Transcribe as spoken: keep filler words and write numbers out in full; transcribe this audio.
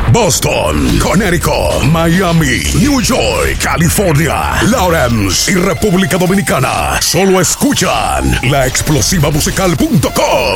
Boston, Connecticut, Miami, New York, California, Lawrence y República Dominicana. Solo escuchan la explosiva musical punto com.